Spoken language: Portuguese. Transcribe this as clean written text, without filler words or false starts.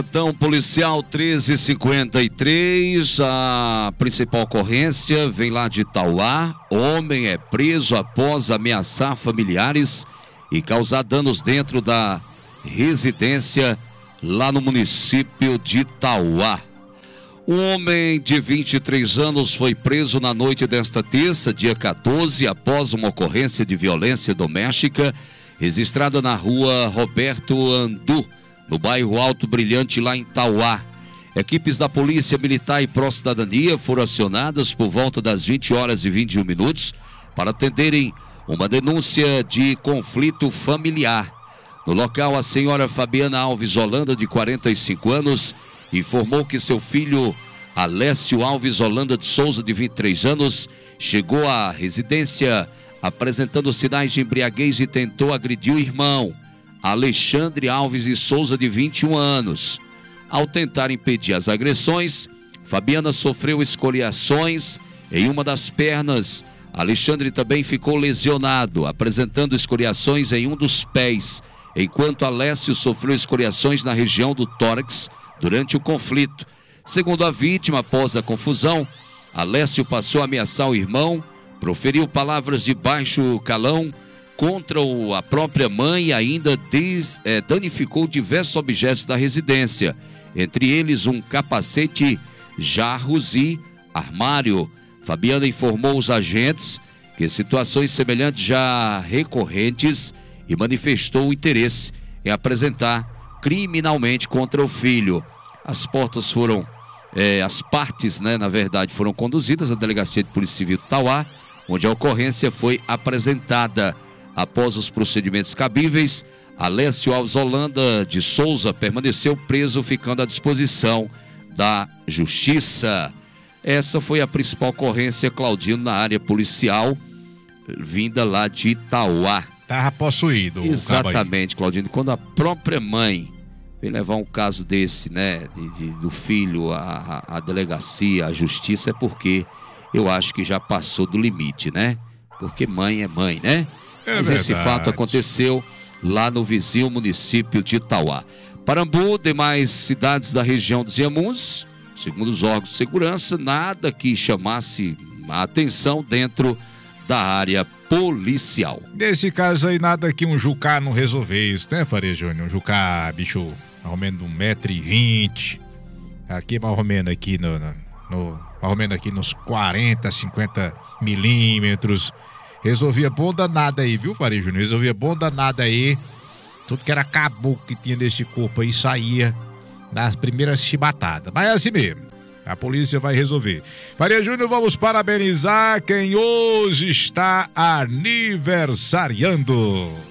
Então, policial 1353, a principal ocorrência vem lá de Itauá. Homem é preso após ameaçar familiares e causar danos dentro da residência lá no município de Itauá. Um homem de 23 anos foi preso na noite desta terça, dia 14, após uma ocorrência de violência doméstica registrada na rua Roberto Andu, no bairro Alto Brilhante, lá em Itauá. Equipes da Polícia Militar e Pró-Cidadania foram acionadas por volta das 20h21 para atenderem uma denúncia de conflito familiar. No local, a senhora Fabiana Alves Holanda, de 45 anos, informou que seu filho Alessio Alves Holanda de Souza, de 23 anos, chegou à residência apresentando sinais de embriaguez e tentou agredir o irmão, Alexandre Alves de Souza, de 21 anos. Ao tentar impedir as agressões, Fabiana sofreu escoriações em uma das pernas. Alexandre também ficou lesionado, apresentando escoriações em um dos pés, enquanto Alessio sofreu escoriações na região do tórax durante o conflito. Segundo a vítima, após a confusão, Alessio passou a ameaçar o irmão, proferiu palavras de baixo calão contra a própria mãe e ainda danificou diversos objetos da residência, entre eles um capacete, jarros e armário. Fabiana informou os agentes que situações semelhantes já recorrentes e manifestou o interesse em apresentar criminalmente contra o filho. As partes, na verdade, foram conduzidas à Delegacia de Polícia Civil de Itauá, onde a ocorrência foi apresentada. Após os procedimentos cabíveis, Alessio Alves Holanda de Souza permaneceu preso, ficando à disposição da Justiça. Essa foi a principal ocorrência, Claudino, na área policial, vinda lá de Itauá. Estava possuído. Exatamente, Claudino. Quando a própria mãe vem levar um caso desse, né, do filho à delegacia, à Justiça, é porque eu acho que já passou do limite, né? Porque mãe é mãe, né? Mas verdade. Esse fato aconteceu lá no vizinho município de Itauá. Parambu, demais cidades da região dos Inhamuns, segundo os órgãos de segurança, nada que chamasse a atenção dentro da área policial. Nesse caso aí, nada que um Jucá não resolver isso, né, Faria Júnior? Um Jucá, bicho, mais ou menos 1,20 m. Aqui, mais ou menos aqui mais ou menos aqui nos 40, 50 milímetros. Resolvia bom danado aí, viu, Faria Júnior? Resolvia bom danado aí. Tudo que era caboclo que tinha desse corpo aí saía nas primeiras chibatadas. Mas é assim mesmo. A polícia vai resolver. Faria Júnior, vamos parabenizar quem hoje está aniversariando.